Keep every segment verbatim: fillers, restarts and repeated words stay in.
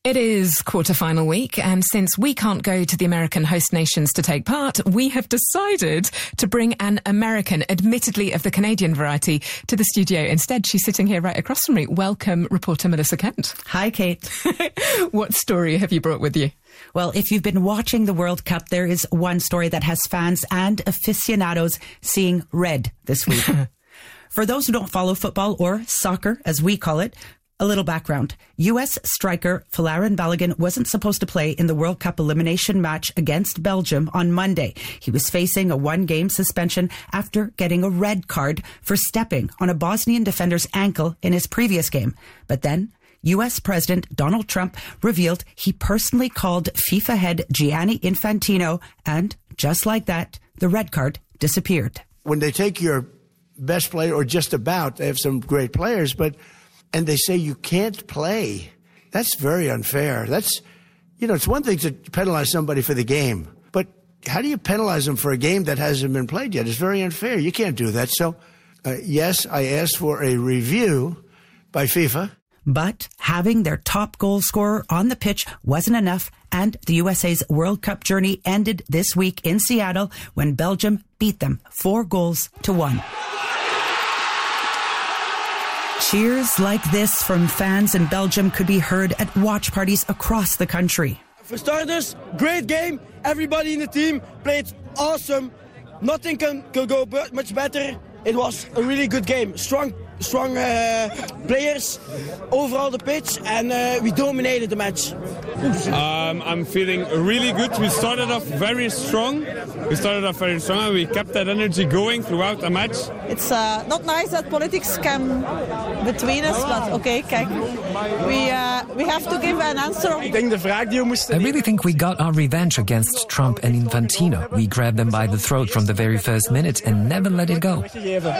It is quarter-final week, and since we can't go to the American host nations to take part, we have decided to bring an American, admittedly of the Canadian variety, to the studio. Instead, she's sitting here right across from me. Welcome, reporter Melissa Kent. Hi, Kate. What story have you brought with you? Well, if you've been watching the World Cup, there is one story that has fans and aficionados seeing red this week. For those who don't follow football, or soccer, as we call it, a little background. U S striker Folarin Balogun wasn't supposed to play in the World Cup elimination match against Belgium on Monday. He was facing a one-game suspension after getting a red card for stepping on a Bosnian defender's ankle in his previous game. But then U S President Donald Trump revealed he personally called FIFA head Gianni Infantino, and just like that, the red card disappeared. When they take your best player, or just about, they have some great players, but and they say you can't play, that's very unfair. That's, you know, it's one thing to penalize somebody for the game, but how do you penalize them for a game that hasn't been played yet? It's very unfair. You can't do that. So, uh, yes, I asked for a review by FIFA. But having their top goal scorer on the pitch wasn't enough, and the U S A's World Cup journey ended this week in Seattle when Belgium beat them four goals to one. Cheers like this from fans in Belgium could be heard at watch parties across the country. For starters, great game. Everybody in the team played awesome. Nothing can, can go much better. It was a really good game. Strong strong uh, players overall the pitch, and uh, we dominated the match. Um, I'm feeling really good. We started off very strong. We started off very strong and we kept that energy going throughout the match. It's uh, not nice that politics come between us, but okay, kijk. We, uh, we have to give an answer. I really think we got our revenge against Trump and Infantino. We grabbed them by the throat from the very first minute and never let it go.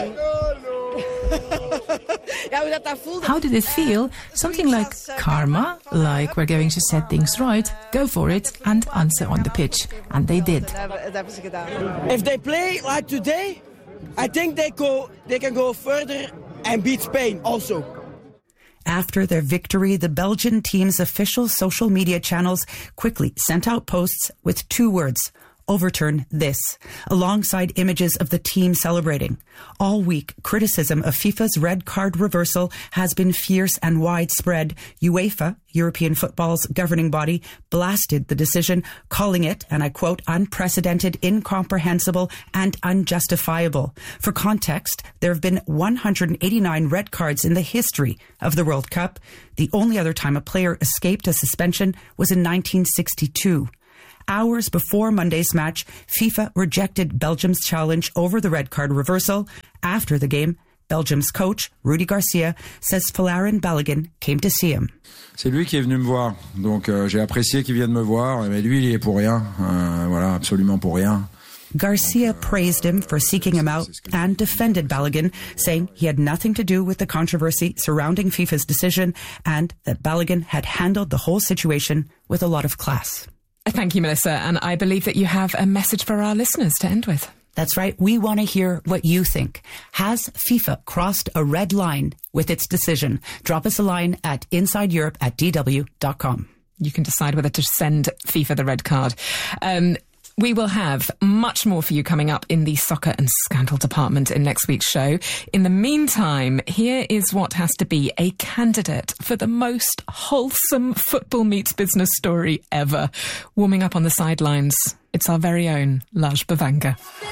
How did it feel? Something like karma, like we're going to set things right, go for it and answer on the pitch. And they did. If they play like today, I think they go, they can go further and beat Spain also. After their victory, the Belgian team's official social media channels quickly sent out posts with two words: overturn this, alongside images of the team celebrating. All week, criticism of FIFA's red card reversal has been fierce and widespread. UEFA, European football's governing body, blasted the decision, calling it, and I quote, unprecedented, incomprehensible, and unjustifiable. For context, there have been one hundred eighty-nine red cards in the history of the World Cup. The only other time a player escaped a suspension was in nineteen sixty-two. Hours before Monday's match, FIFA rejected Belgium's challenge over the red card reversal. After the game, Belgium's coach, Rudi Garcia, says Folarin Balogun came to see him. C'est lui qui est venu me voir, donc euh, j'ai apprécié qu'il vienne me voir, mais lui il est pour rien, euh, voilà, absolument pour rien. Garcia praised him for seeking him out and defended Balogun, saying he had nothing to do with the controversy surrounding FIFA's decision and that Balogun had handled the whole situation with a lot of class. Thank you, Melissa. And I believe that you have a message for our listeners to end with. That's right. We want to hear what you think. Has FIFA crossed a red line with its decision? Drop us a line at inside europe at d w dot com. You can decide whether to send FIFA the red card. Um, We will have much more for you coming up in the soccer and scandal department in next week's show. In the meantime, here is what has to be a candidate for the most wholesome football meets business story ever. Warming up on the sidelines, it's our very own Laj Bavanga.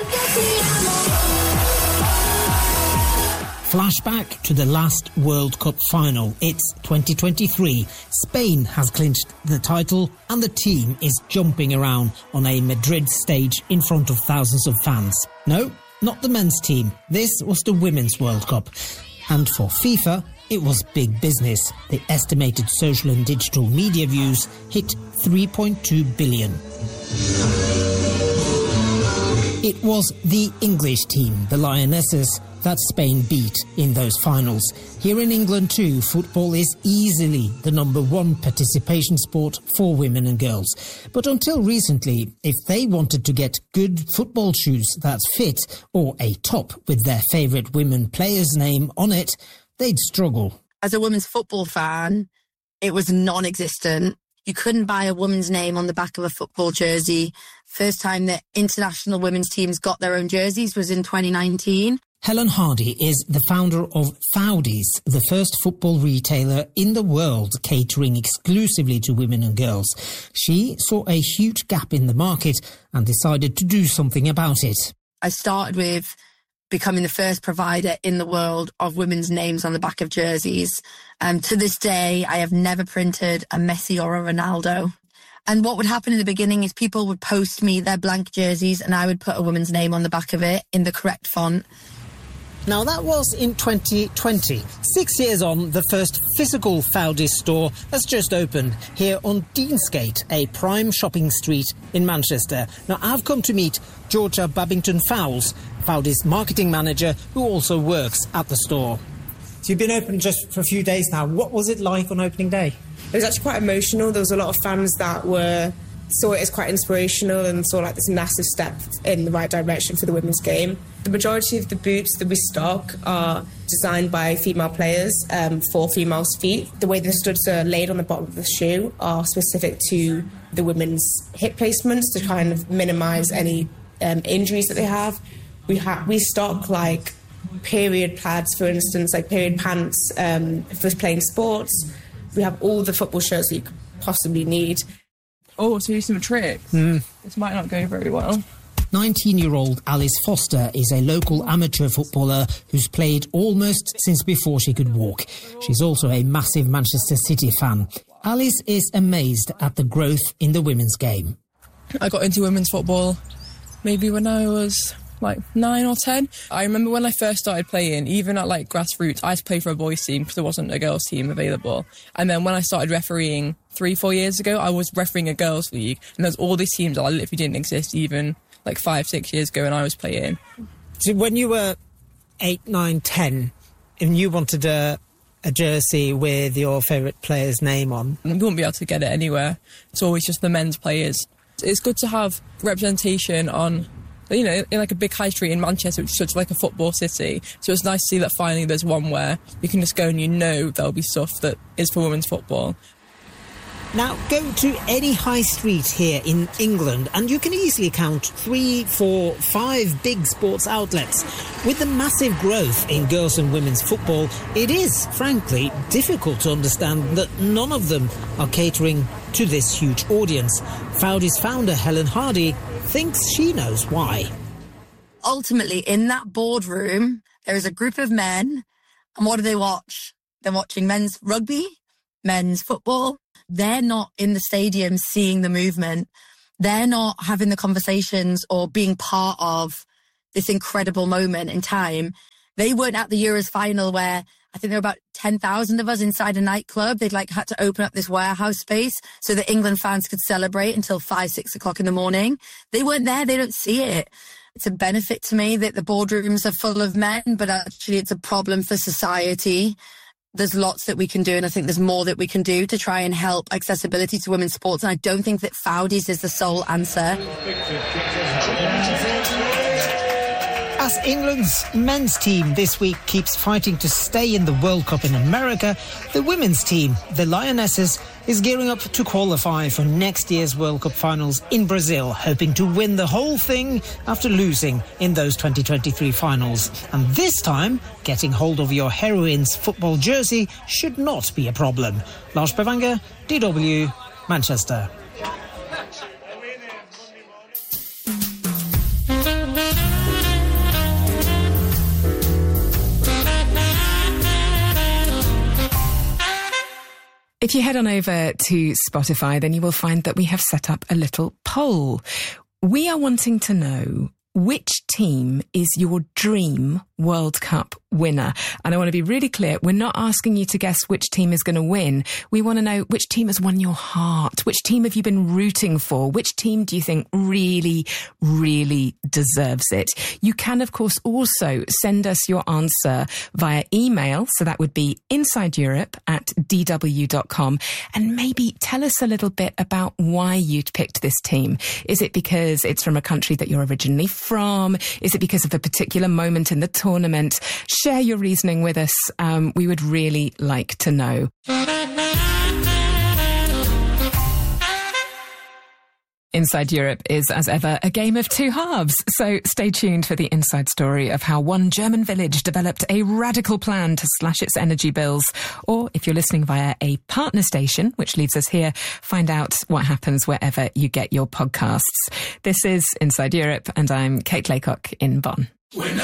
Flashback to the last World Cup final. It's twenty twenty-three. Spain has clinched the title and the team is jumping around on a Madrid stage in front of thousands of fans. No, not the men's team. This was the Women's World Cup. And for FIFA, it was big business. The estimated social and digital media views hit three point two billion. It was the English team, the Lionesses, that Spain beat in those finals. Here in England too, football is easily the number one participation sport for women and girls. But until recently, if they wanted to get good football shoes that fit, or a top with their favourite women player's name on it, they'd struggle. As a women's football fan, it was non-existent. You couldn't buy a woman's name on the back of a football jersey. First time that international women's teams got their own jerseys was in twenty nineteen. Helen Hardy is the founder of Fowdies, the first football retailer in the world catering exclusively to women and girls. She saw a huge gap in the market and decided to do something about it. I started with becoming the first provider in the world of women's names on the back of jerseys. Um, to this day, I have never printed a Messi or a Ronaldo. And what would happen in the beginning is people would post me their blank jerseys and I would put a woman's name on the back of it in the correct font. Now, that was in twenty twenty. Six years on, the first physical Fowdies store has just opened here on Deansgate, a prime shopping street in Manchester. Now, I've come to meet Georgia Babington-Fowles, Fowdies marketing manager, who also works at the store. So you've been open just for a few days now. What was it like on opening day? It was actually quite emotional. There was a lot of fans that were saw it as quite inspirational and saw like this massive step in the right direction for the women's game. The majority of the boots that we stock are designed by female players um, for females' feet. The way the studs are laid on the bottom of the shoe are specific to the women's hip placements to kind of minimise any um, injuries that they have. We have we stock like period pads, for instance, like period pants um, for playing sports. We have all the football shirts that you could possibly need. Oh, so here's some tricks. Mm. This might not go very well. nineteen-year-old Alice Foster is a local amateur footballer who's played almost since before she could walk. She's also a massive Manchester City fan. Alice is amazed at the growth in the women's game. I got into women's football maybe when I was like nine or ten. I remember when I first started playing, even at like grassroots, I used to play for a boys team because there wasn't a girls team available. And then when I started refereeing three, four years ago, I was refereeing a girls league, and there's all these teams that literally didn't exist even like five, six years ago when I was playing. So when you were eight, nine, ten, and you wanted a, a jersey with your favourite player's name on, you wouldn't be able to get it anywhere. It's always just the men's players. It's good to have representation on, you know, in like a big high street in Manchester, which is such like a football city. So it's nice to see that finally there's one where you can just go and you know there'll be stuff that is for women's football. Now, go to any high street here in England and you can easily count three, four, five big sports outlets. With the massive growth in girls' and women's football, it is, frankly, difficult to understand that none of them are catering to this huge audience. Fowdies founder Helen Hardy thinks she knows why. Ultimately, in that boardroom, there is a group of men, and what do they watch? They're watching men's rugby, men's football. They're not in the stadium seeing the movement. They're not having the conversations or being part of this incredible moment in time. They weren't at the Euros final where I think there were about ten thousand of us inside a nightclub. They'd like had to open up this warehouse space so that England fans could celebrate until five, six o'clock in the morning. They weren't there. They don't see it. It's a benefit to me that the boardrooms are full of men, but actually it's a problem for society. There's lots that we can do, and I think there's more that we can do to try and help accessibility to women's sports, and I don't think that Fowdies is the sole answer. As England's men's team this week keeps fighting to stay in the World Cup in America, the women's team, the Lionesses, is gearing up to qualify for next year's World Cup finals in Brazil, hoping to win the whole thing after losing in those twenty twenty-three finals. And this time, getting hold of your heroine's football jersey should not be a problem. Lars Bavanger, D W, Manchester. If you head on over to Spotify, then you will find that we have set up a little poll. We are wanting to know which team is your dream World Cup winner. And I want to be really clear, we're not asking you to guess which team is going to win. We want to know which team has won your heart. Which team have you been rooting for? Which team do you think really, really deserves it? You can, of course, also send us your answer via email. So that would be insideeurope at d w dot com. And maybe tell us a little bit about why you'd picked this team. Is it because it's from a country that you're originally from? Is it because of a particular moment in the tournament? Share your reasoning with us. Um, we would really like to know. Inside Europe is, as ever, a game of two halves. So stay tuned for the inside story of how one German village developed a radical plan to slash its energy bills. Or if you're listening via a partner station, which leaves us here, find out what happens wherever you get your podcasts. This is Inside Europe, and I'm Kate Laycock in Bonn.